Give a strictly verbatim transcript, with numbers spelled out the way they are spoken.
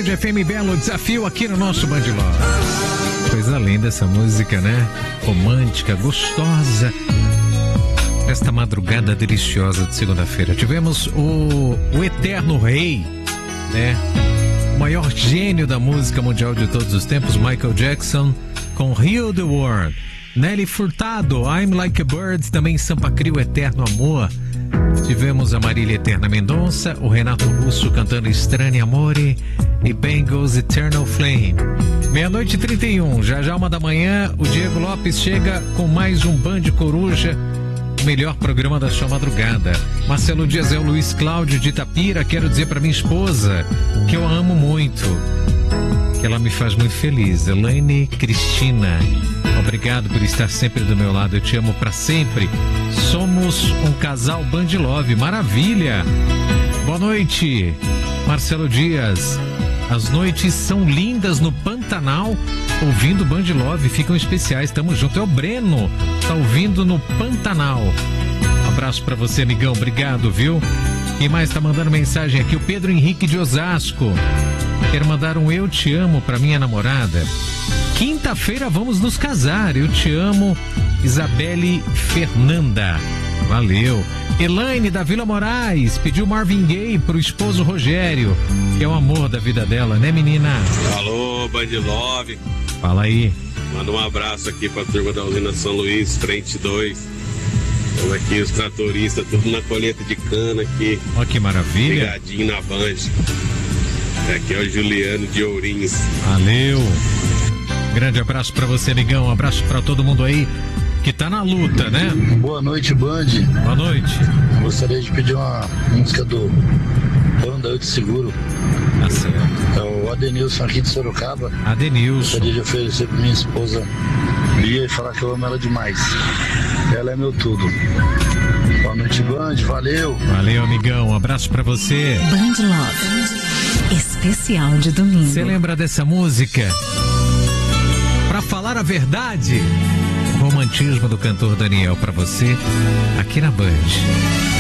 Band F M Belo, desafio aqui no nosso Band Love. Coisa linda essa música, né? Romântica, gostosa. Esta madrugada deliciosa de segunda-feira. Tivemos o, o eterno rei, né? O maior gênio da música mundial de todos os tempos, Michael Jackson, com Heal the World. Nelly Furtado, I'm Like a Bird, também Sampa Crio, Eterno Amor. Tivemos a Marília Eterna Mendonça, o Renato Russo cantando Estranho Amore e Bengals Eternal Flame. Meia-noite e trinta e um, já já uma da manhã, o Diego Lopes chega com mais um Band Coruja, o melhor programa da sua madrugada. Marcelo Dias é o Luiz Cláudio de Itapira. Quero dizer para minha esposa que eu a amo muito, que ela me faz muito feliz. Elaine Cristina, obrigado por estar sempre do meu lado, eu te amo para sempre. Somos um casal Band Love, maravilha. Boa noite, Marcelo Dias. As noites são lindas no Pantanal, ouvindo Band Love, ficam especiais, tamo junto. É o Breno, tá ouvindo no Pantanal. Um abraço pra você, amigão, obrigado, viu? Quem mais tá mandando mensagem aqui? O Pedro Henrique de Osasco. Quero mandar um eu te amo pra minha namorada. Quinta-feira vamos nos casar, eu te amo, Isabelle Fernanda. Valeu. Elaine da Vila Moraes pediu Marvin Gaye pro esposo Rogério, que é o amor da vida dela, né, menina? Alô, Band Love. Fala aí. Manda um abraço aqui pra turma da usina São Luís, frente dois. Estamos aqui, os tratoristas, tudo na colheita de cana aqui. Ó, que maravilha. Ligadinho na Band. Aqui é o Juliano de Ourinhos. Valeu. Grande abraço pra você, amigão. Um abraço pra todo mundo aí que tá na luta, né? Boa noite, Band. Boa noite. Gostaria de pedir uma música do Banda Eu Te Seguro. Tá certo. É o Adenilson aqui de Sorocaba. Adenilson. Gostaria de oferecer pra minha esposa Bia e falar que eu amo ela demais. Ela é meu tudo. Boa noite, Band. Valeu. Valeu, amigão. Um abraço pra você. Band Love. Especial de domingo. Você lembra dessa música? Pra falar a verdade, o romantismo do cantor Daniel pra você, aqui na Band.